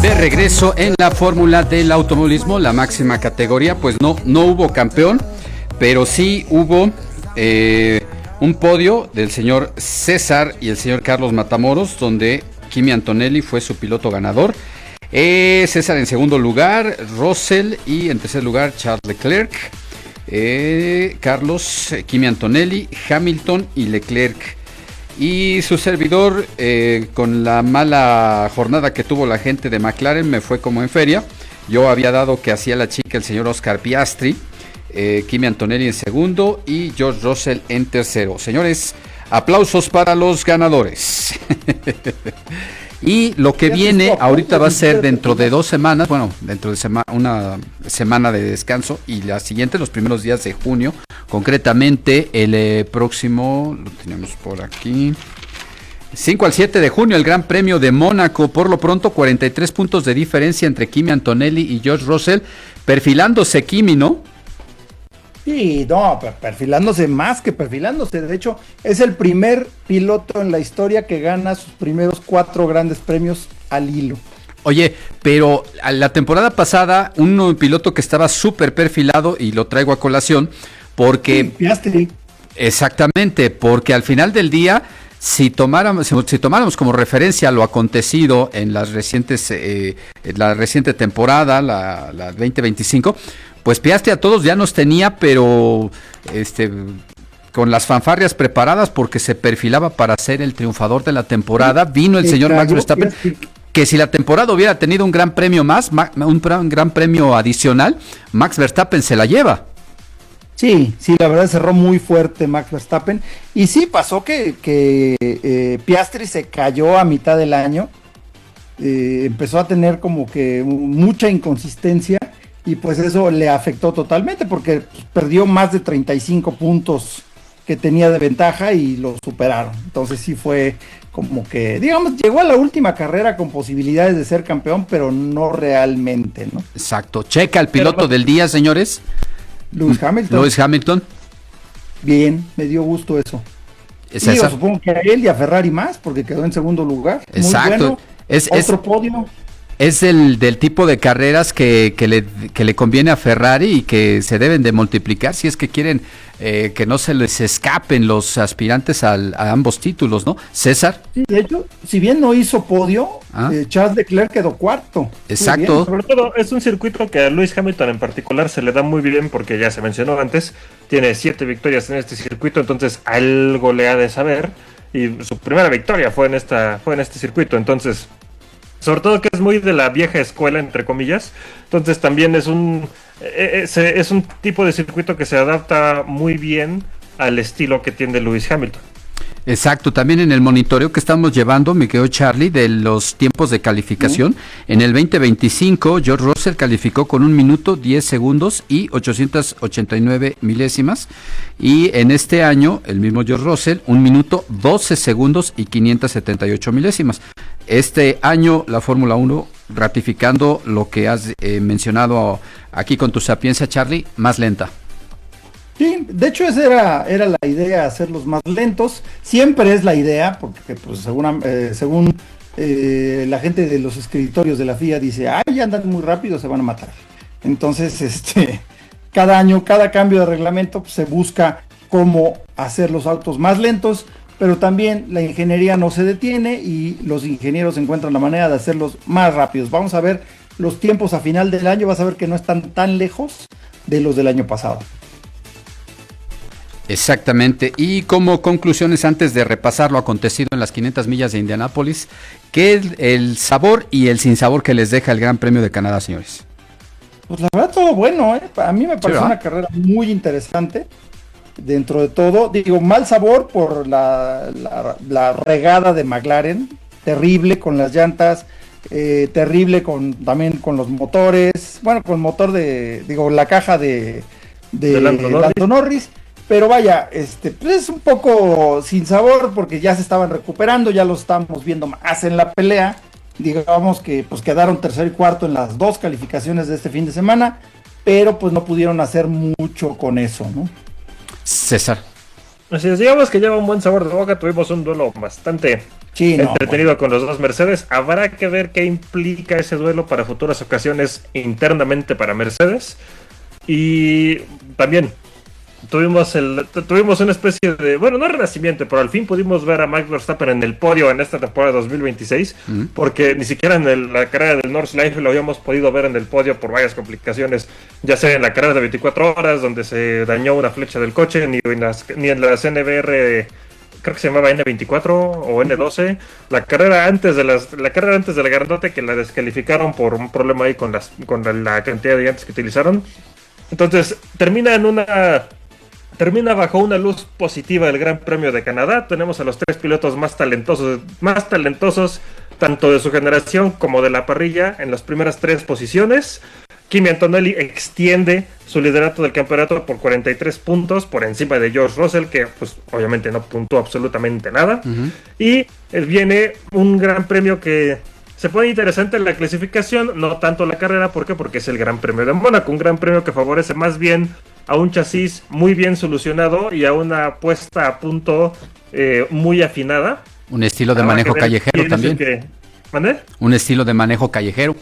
De regreso en la fórmula del automovilismo, la máxima categoría, pues no hubo campeón, pero sí hubo un podio del señor César y el señor Carlos Matamoros, donde Kimi Antonelli fue su piloto ganador. César en segundo lugar, Russell, y en tercer lugar Charles Leclerc. Carlos, Kimi Antonelli, Hamilton y Leclerc. Y su servidor, con la mala jornada que tuvo la gente de McLaren, me fue como en feria. Yo había dado que hacía la chica el señor Oscar Piastri, Kimi Antonelli en segundo y George Russell en tercero. Señores, aplausos para los ganadores. Y lo que viene ahorita va a ser dentro de 2 semanas, bueno, dentro de una semana de descanso, y la siguiente, los primeros días de junio, concretamente el próximo, lo tenemos por aquí, 5 al 7 de junio, el Gran Premio de Mónaco. Por lo pronto, 43 puntos de diferencia entre Kimi Antonelli y George Russell, perfilándose Kimi, ¿no? Sí, no, perfilándose más que perfilándose. De hecho, es el primer piloto en la historia que gana sus primeros 4 grandes premios al hilo. Oye, pero la temporada pasada, un piloto que estaba súper perfilado, y lo traigo a colación, porque... Sí, Piastri. Exactamente, porque al final del día, si tomáramos como referencia lo acontecido en las recientes, la reciente temporada, la 2025, pues Piastri a todos ya nos tenía, pero con las fanfarrias preparadas, porque se perfilaba para ser el triunfador de la temporada. Vino el señor Max Verstappen, que si la temporada hubiera tenido un gran premio más, un gran premio adicional, Max Verstappen se la lleva. Sí, la verdad cerró muy fuerte Max Verstappen. Y sí, pasó que Piastri se cayó a mitad del año. Empezó a tener como que mucha inconsistencia, y pues eso le afectó totalmente, porque perdió más de 35 puntos que tenía de ventaja y lo superaron. Entonces sí fue como que, digamos, llegó a la última carrera con posibilidades de ser campeón, pero no realmente, ¿no? Exacto. Checa el piloto del día, señores. Lewis Hamilton. Bien, me dio gusto eso. Yo supongo que a él y a Ferrari más, porque quedó en segundo lugar. Exacto. Muy bueno. Otro podio. Es del tipo de carreras que le conviene a Ferrari, y que se deben de multiplicar si es que quieren que no se les escapen los aspirantes a ambos títulos, ¿no? César. Sí, de hecho, si bien no hizo podio, Charles Leclerc quedó cuarto. Exacto. Sobre todo es un circuito que a Lewis Hamilton en particular se le da muy bien, porque ya se mencionó antes, tiene 7 victorias en este circuito, entonces algo le ha de saber, y su primera victoria fue en este circuito, entonces... Sobre todo que es muy de la vieja escuela, entre comillas. Entonces también es un tipo de circuito que se adapta muy bien al estilo que tiene Lewis Hamilton. Exacto, también en el monitoreo que estamos llevando, me quedó Charlie, de los tiempos de calificación. En el 2025, George Russell calificó con 1 minuto 10 segundos y 889 milésimas. Y en este año, el mismo George Russell, 1 minuto 12 segundos y 578 milésimas. Este año la Fórmula 1, ratificando lo que has mencionado aquí con tu sapiencia, Charlie, más lenta. Sí, de hecho esa era la idea, hacerlos más lentos. Siempre es la idea, porque pues según la gente de los escritorios de la FIA dice, ay, andan muy rápido, se van a matar. Entonces, cada año, cada cambio de reglamento, pues, se busca cómo hacer los autos más lentos, pero también la ingeniería no se detiene y los ingenieros encuentran la manera de hacerlos más rápidos. Vamos a ver los tiempos a final del año, vas a ver que no están tan lejos de los del año pasado. Exactamente, y como conclusiones, antes de repasar lo acontecido en las 500 millas de Indianápolis, ¿qué es el sabor y el sinsabor que les deja el Gran Premio de Canadá, señores? Pues la verdad todo bueno, a mí me pareció una carrera muy interesante. Dentro de todo, digo, mal sabor por la regada de McLaren, terrible con las llantas, terrible también con los motores, bueno, con el motor la caja de Lando Norris, pero vaya, pues es un poco sin sabor, porque ya se estaban recuperando, ya los estamos viendo más en la pelea. Digamos que pues quedaron tercero y cuarto en las 2 calificaciones de este fin de semana, pero pues no pudieron hacer mucho con eso, ¿no? César. Así es, digamos que lleva un buen sabor de boca. Tuvimos un duelo bastante entretenido con los dos Mercedes. Habrá que ver qué implica ese duelo para futuras ocasiones internamente para Mercedes. Y también tuvimos una especie de, bueno, no renacimiento, pero al fin pudimos ver a Max Verstappen en el podio en esta temporada 2026, porque ni siquiera en la carrera del Nordschleife lo habíamos podido ver en el podio por varias complicaciones, ya sea en la carrera de 24 horas donde se dañó una flecha del coche, ni en las NBR, creo que se llamaba N24 o N12, la carrera antes de la grandote, que la descalificaron por un problema ahí con la cantidad de llantas que utilizaron. Entonces termina bajo una luz positiva el Gran Premio de Canadá. Tenemos a los tres pilotos más talentosos tanto de su generación como de la parrilla en las primeras tres posiciones. Kimi Antonelli extiende su liderato del campeonato por 43 puntos por encima de George Russell, que pues obviamente no puntuó absolutamente nada. Y viene un Gran Premio que se pone interesante en la clasificación, no tanto la carrera. ¿Por qué? Porque es el Gran Premio de Mónaco, un Gran Premio que favorece más bien a un chasis muy bien solucionado y a una puesta a punto muy afinada. Un estilo de manejo callejero también. ¿Mande? Un estilo de manejo callejero.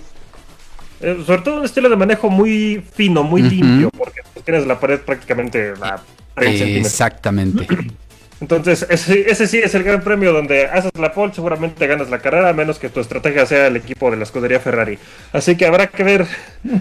Sobre todo un estilo de manejo muy fino, muy limpio, porque tienes la pared prácticamente a 30 centímetros. Exactamente. Entonces, ese sí es el Gran Premio donde haces la pole, seguramente ganas la carrera, a menos que tu estrategia sea el equipo de la escudería Ferrari. Así que habrá que ver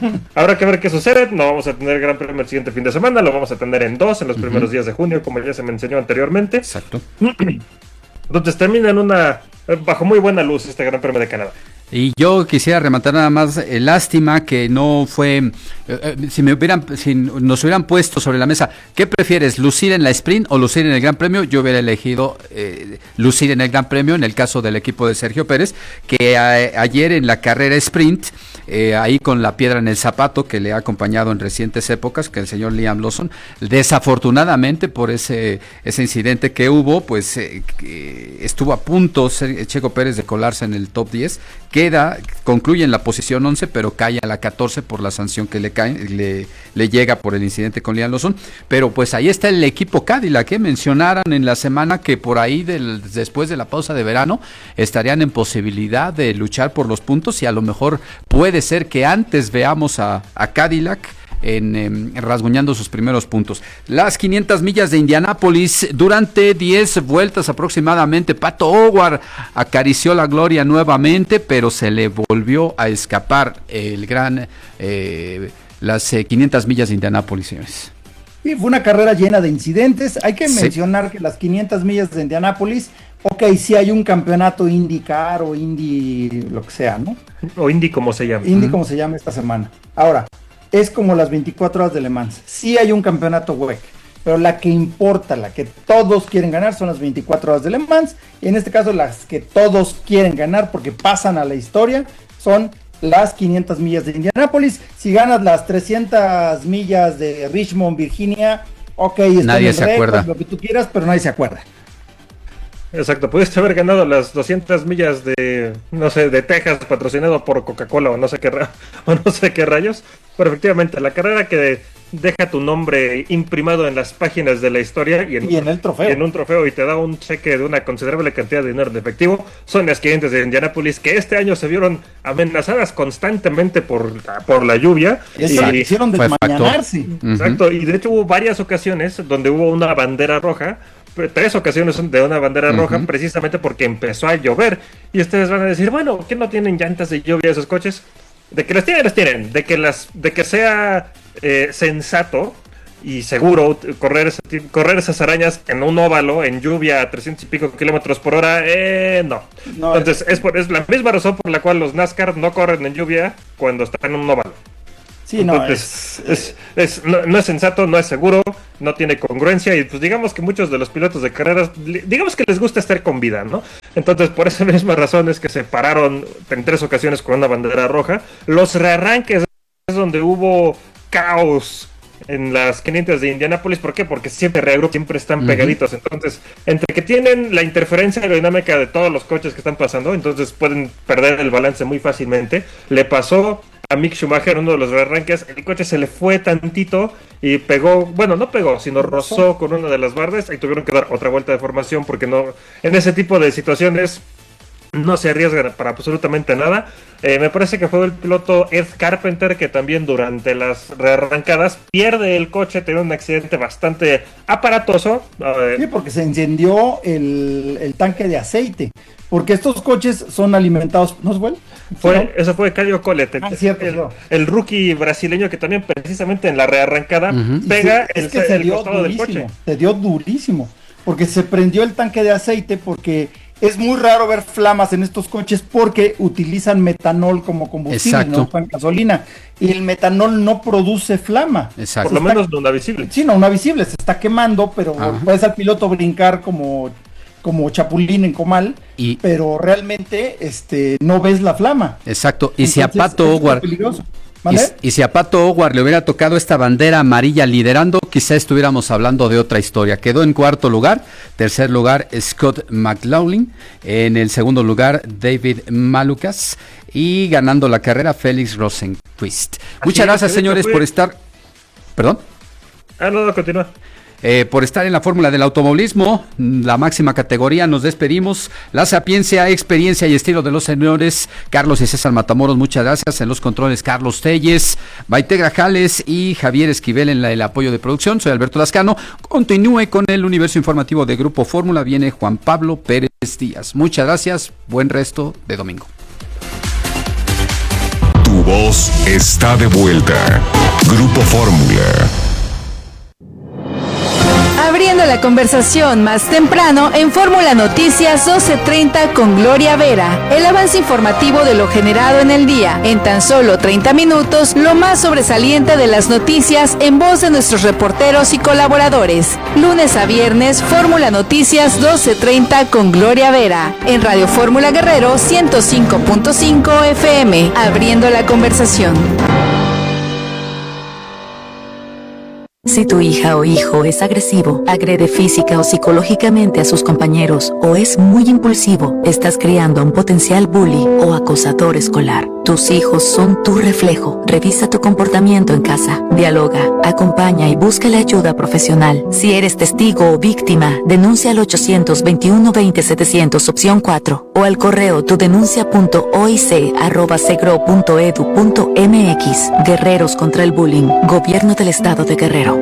qué sucede. No vamos a tener el Gran Premio el siguiente fin de semana, lo vamos a tener en los primeros días de junio, como ya se me enseñó anteriormente. Exacto. Entonces termina bajo muy buena luz este Gran Premio de Canadá. Y yo quisiera rematar nada más, lástima que no fue, si nos hubieran puesto sobre la mesa, ¿qué prefieres, lucir en la sprint o lucir en el Gran Premio? Yo hubiera elegido lucir en el Gran Premio en el caso del equipo de Sergio Pérez, que ayer en la carrera sprint, ahí con la piedra en el zapato que le ha acompañado en recientes épocas, que el señor Liam Lawson, desafortunadamente por ese incidente que hubo, pues estuvo a punto Checo Pérez de colarse en el top 10, concluye en la posición 11, pero cae a la 14 por la sanción que le llega por el incidente con Liam Lawson. Pero pues ahí está el equipo Cadillac, que mencionaron en la semana que por ahí después de la pausa de verano estarían en posibilidad de luchar por los puntos, y a lo mejor puede ser que antes veamos a Cadillac rasguñando sus primeros puntos. Las 500 millas de Indianápolis, durante 10 vueltas aproximadamente, Pato O'Ward acarició la gloria nuevamente, pero se le volvió a escapar las 500 millas de Indianápolis, señores. Y fue una carrera llena de incidentes. Hay que mencionar que las 500 millas de Indianápolis, sí hay un campeonato IndyCar o Indy, lo que sea, ¿no? O Indy como se llama. Indy como se llama esta semana. Ahora, es como las 24 horas de Le Mans. Sí hay un campeonato WEC, pero la que importa, la que todos quieren ganar, son las 24 horas de Le Mans. Y en este caso, las que todos quieren ganar porque pasan a la historia son las 500 millas de Indianápolis. Si ganas las 300 millas de Richmond, Virginia, nadie se acuerda. Lo que tú quieras, pero nadie se acuerda. Exacto, pudiste haber ganado las 200 millas de, no sé, de Texas, patrocinado por Coca-Cola o no sé qué rayos, pero efectivamente la carrera que deja tu nombre imprimado en las páginas de la historia y en el trofeo. Y en un trofeo, y te da un cheque de una considerable cantidad de dinero en efectivo, son las 500 de Indianápolis, que este año se vieron amenazadas constantemente por la lluvia. Y hicieron desmañanarse. Exacto, y de hecho hubo varias ocasiones donde hubo una bandera roja. 3 ocasiones de una bandera roja, precisamente porque empezó a llover. Y ustedes van a decir, bueno, ¿qué no tienen llantas de lluvia esos coches? De que las tienen. De que sea sensato y seguro correr esas arañas en un óvalo, en lluvia a 300 y pico kilómetros por hora, no. Entonces es la misma razón por la cual los NASCAR no corren en lluvia cuando están en un óvalo. Sí, entonces, no es sensato, no es seguro, no tiene congruencia, y pues digamos que muchos de los pilotos de carreras, digamos que les gusta estar con vida, ¿no? Entonces por esa misma razón es que se pararon en 3 ocasiones con una bandera roja. Los rearranques es donde hubo caos en las 500 de Indianápolis. ¿Por qué? Porque siempre están pegaditos. Entonces, entre que tienen la interferencia aerodinámica de todos los coches que están pasando, entonces pueden perder el balance muy fácilmente. Le pasó a Mick Schumacher en uno de los arranques, el coche se le fue tantito y pegó, bueno, no pegó, sino rozó con una de las bardas y tuvieron que dar otra vuelta de formación porque no, en ese tipo de situaciones no se arriesgan para absolutamente nada. Me parece que fue el piloto Ed Carpenter que también durante las rearrancadas pierde el coche, tiene un accidente bastante aparatoso. Sí, porque se incendió el tanque de aceite, porque estos coches son alimentados, ¿no es bueno? Eso fue Caio Collet, el rookie brasileño que también precisamente en la rearrancada pega el costado del coche. Se dio durísimo, porque se prendió el tanque de aceite, porque es muy raro ver flamas en estos coches porque utilizan metanol como combustible. Exacto. No usan gasolina. Y el metanol no produce flama. Exacto. Por lo menos no una visible. Sí, no una visible, se está quemando, pero puedes al piloto brincar como chapulín en comal, pero realmente no ves la flama. Exacto. Y entonces, si a Pato Howard y si a Pato Howard le hubiera tocado esta bandera amarilla liderando, quizá estuviéramos hablando de otra historia. Quedó en cuarto lugar, tercer lugar Scott McLaughlin, en el segundo lugar David Malukas y ganando la carrera Félix Rosenqvist. Muchas gracias, señores, por estar... ¿Perdón? No, continúa. Por estar en la fórmula del automovilismo, la máxima categoría, nos despedimos. La sapiencia, experiencia y estilo de los señores Carlos y César Matamoros, muchas gracias. En los controles, Carlos Telles, Maite Grajales y Javier Esquivel en el apoyo de producción. Soy Alberto Lascano. Continúe con el universo informativo de Grupo Fórmula. Viene Juan Pablo Pérez Díaz. Muchas gracias. Buen resto de domingo. Tu voz está de vuelta. Grupo Fórmula. Abriendo la conversación más temprano en Fórmula Noticias 12:30 con Gloria Vera. El avance informativo de lo generado en el día. En tan solo 30 minutos, lo más sobresaliente de las noticias en voz de nuestros reporteros y colaboradores. Lunes a viernes, Fórmula Noticias 12:30 con Gloria Vera. En Radio Fórmula Guerrero 105.5 FM. Abriendo la conversación. Si tu hija o hijo es agresivo, agrede física o psicológicamente a sus compañeros o es muy impulsivo, estás criando a un potencial bully o acosador escolar. Tus hijos son tu reflejo. Revisa tu comportamiento en casa. Dialoga, acompaña y busca la ayuda profesional. Si eres testigo o víctima, denuncia al 821-20-700 opción 4 o al correo tudenuncia.oic@segro.edu.mx. Guerreros contra el bullying. Gobierno del Estado de Guerrero.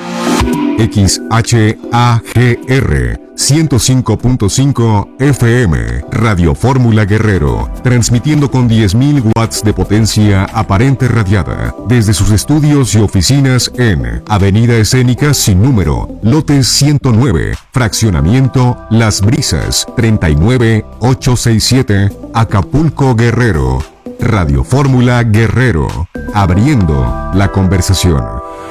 XHAGR 105.5 FM Radio Fórmula Guerrero, transmitiendo con 10.000 watts de potencia aparente radiada desde sus estudios y oficinas en Avenida Escénica sin número, lote 109, fraccionamiento Las Brisas, 39867, Acapulco, Guerrero. Radio Fórmula Guerrero, abriendo la conversación.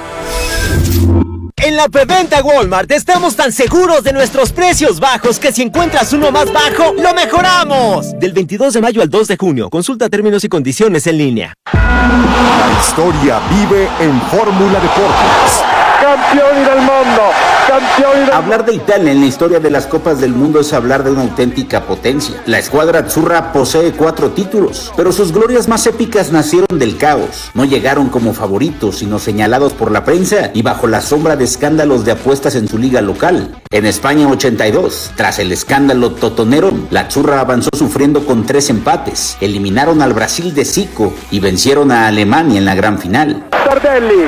En la preventa Walmart estamos tan seguros de nuestros precios bajos que si encuentras uno más bajo, ¡lo mejoramos! Del 22 de mayo al 2 de junio, consulta términos y condiciones en línea. La historia vive en Fórmula Deportes. ¡Campeón del mundo! Hablar de Italia en la historia de las Copas del Mundo es hablar de una auténtica potencia. La escuadra azzurra posee 4 títulos, pero sus glorias más épicas nacieron del caos. No llegaron como favoritos, sino señalados por la prensa y bajo la sombra de escándalos de apuestas en su liga local. En España 82, tras el escándalo totonero, la azzurra avanzó sufriendo con 3 empates. Eliminaron al Brasil de Zico y vencieron a Alemania en la gran final. Tardelli.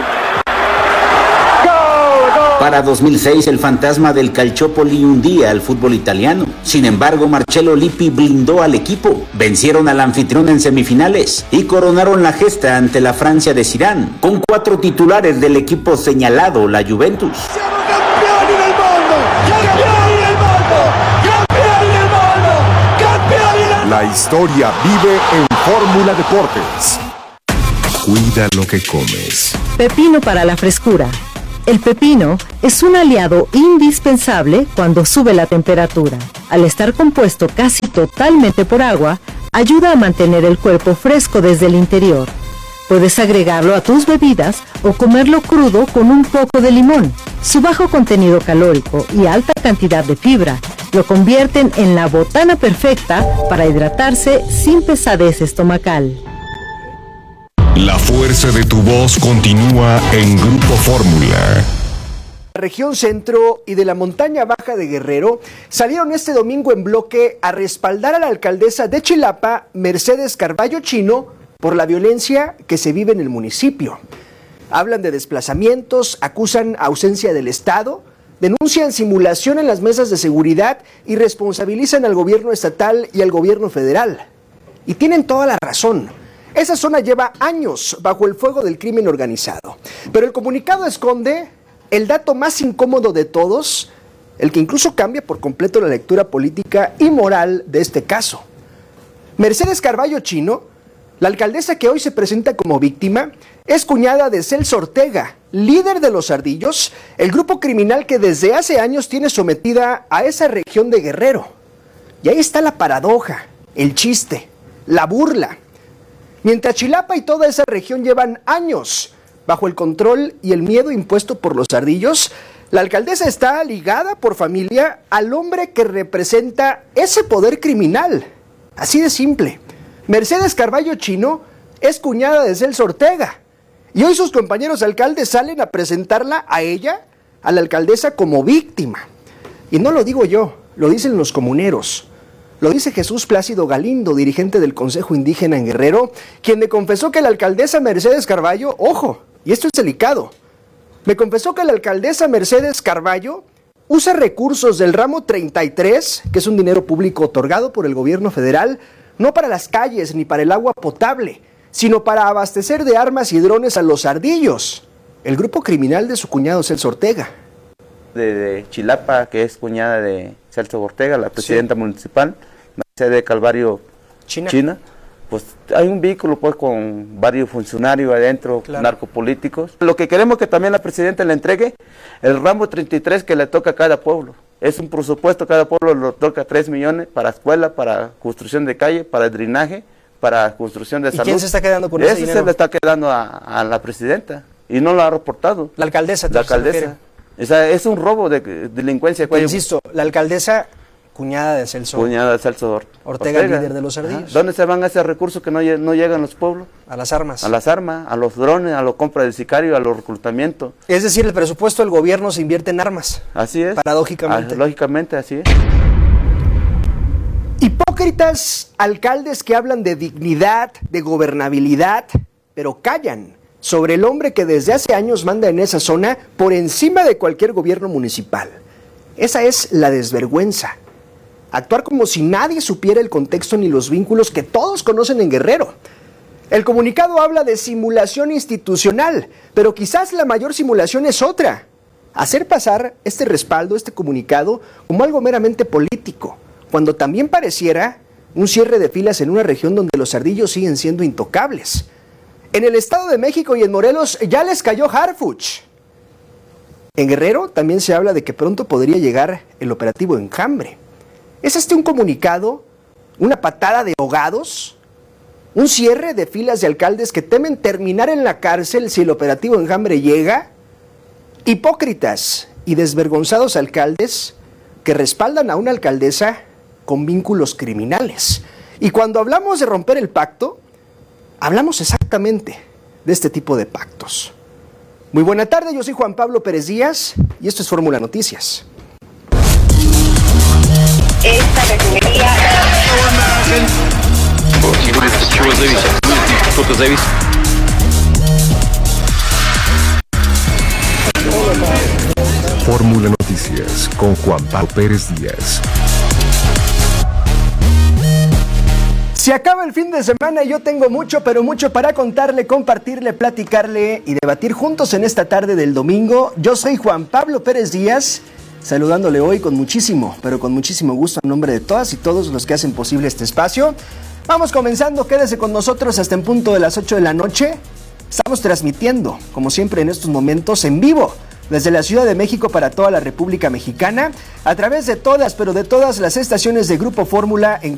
Para 2006, el fantasma del Calciopoli hundía al fútbol italiano. Sin embargo, Marcello Lippi blindó al equipo. Vencieron al anfitrión en semifinales y coronaron la gesta ante la Francia de Zidane, con 4 titulares del equipo señalado, la Juventus. ¡Siamo campioni del mundo! ¡Campioni del mundo! ¡Campioni del mundo! ¡Campioni del mundo! La historia vive en Fórmula Deportes. Cuida lo que comes. Pepino para la frescura. El pepino es un aliado indispensable cuando sube la temperatura. Al estar compuesto casi totalmente por agua, ayuda a mantener el cuerpo fresco desde el interior. Puedes agregarlo a tus bebidas o comerlo crudo con un poco de limón. Su bajo contenido calórico y alta cantidad de fibra lo convierten en la botana perfecta para hidratarse sin pesadez estomacal. La fuerza de tu voz continúa en Grupo Fórmula. Región Centro y de la Montaña Baja de Guerrero salieron este domingo en bloque a respaldar a la alcaldesa de Chilapa, Mercedes Carballo Chino, por la violencia que se vive en el municipio. Hablan de desplazamientos, acusan ausencia del Estado, denuncian simulación en las mesas de seguridad y responsabilizan al gobierno estatal y al gobierno federal. Y tienen toda la razón. Esa zona lleva años bajo el fuego del crimen organizado. Pero el comunicado esconde el dato más incómodo de todos, el que incluso cambia por completo la lectura política y moral de este caso. Mercedes Carballo Chino, la alcaldesa que hoy se presenta como víctima, es cuñada de Celso Ortega, líder de Los Ardillos, el grupo criminal que desde hace años tiene sometida a esa región de Guerrero. Y ahí está la paradoja, el chiste, la burla. Mientras Chilapa y toda esa región llevan años bajo el control y el miedo impuesto por Los Ardillos, la alcaldesa está ligada por familia al hombre que representa ese poder criminal. Así de simple. Mercedes Carballo Chino es cuñada de Celso Ortega. Y hoy sus compañeros alcaldes salen a presentarla a ella, a la alcaldesa, como víctima. Y no lo digo yo, lo dicen los comuneros. Lo dice Jesús Plácido Galindo, dirigente del Consejo Indígena en Guerrero, quien me confesó que la alcaldesa Mercedes Carballo, ojo, y esto es delicado, me confesó que la alcaldesa Mercedes Carballo usa recursos del ramo 33, que es un dinero público otorgado por el gobierno federal, no para las calles ni para el agua potable, sino para abastecer de armas y drones a Los Ardillos, el grupo criminal de su cuñado Celso Ortega. De Chilapa, que es cuñada de Celso Ortega, la presidenta municipal, Mercedes Calvario China, pues hay un vehículo pues con varios funcionarios adentro, claro, narcopolíticos. Lo que queremos es que también la presidenta le entregue el ramo 33 que le toca a cada pueblo. Es un presupuesto, cada pueblo le toca 3 millones para escuela, para construcción de calle, para drenaje, para construcción de salud. ¿Y quién se está quedando por ese dinero? Ese se le está quedando a la presidenta y no lo ha reportado. La alcaldesa. La alcaldesa. O sea, es un robo de delincuencia. Pues insisto, la alcaldesa, cuñada de Celso. Cuñada de Celso Ortega, líder de Los Ardillos. ¿Dónde se van esos recursos que no llegan a los pueblos? A las armas. A las armas, a los drones, a la compra de sicarios, a los reclutamientos. Es decir, el presupuesto del gobierno se invierte en armas. Así es. Paradójicamente. Lógicamente, así es. Hipócritas alcaldes que hablan de dignidad, de gobernabilidad, pero callan sobre el hombre que desde hace años manda en esa zona por encima de cualquier gobierno municipal. Esa es la desvergüenza. Actuar como si nadie supiera el contexto ni los vínculos que todos conocen en Guerrero. El comunicado habla de simulación institucional, pero quizás la mayor simulación es otra. Hacer pasar este respaldo, este comunicado, como algo meramente político, cuando también pareciera un cierre de filas en una región donde los ardillos siguen siendo intocables. En el Estado de México y en Morelos ya les cayó Harfuch. En Guerrero también se habla de que pronto podría llegar el operativo Enjambre. ¿Es un comunicado, una patada de ahogados, un cierre de filas de alcaldes que temen terminar en la cárcel si el operativo Enjambre llega? Hipócritas y desvergonzados alcaldes que respaldan a una alcaldesa con vínculos criminales. Y cuando hablamos de romper el pacto, hablamos exactamente de este tipo de pactos. Muy buena tarde, yo soy Juan Pablo Pérez Díaz y esto es Fórmula Noticias. Esta refinería... Fórmula Noticias con Juan Pablo Pérez Díaz. Se acaba el fin de semana y yo tengo mucho, pero mucho para contarle, compartirle, platicarle y debatir juntos en esta tarde del domingo. Yo soy Juan Pablo Pérez Díaz, saludándole hoy con muchísimo, pero con muchísimo gusto en nombre de todas y todos los que hacen posible este espacio. Vamos comenzando, quédese con nosotros hasta en punto de las 8 de la noche. Estamos transmitiendo, como siempre en estos momentos, en vivo, desde la Ciudad de México para toda la República Mexicana, a través de todas, pero de todas las estaciones de Grupo Fórmula en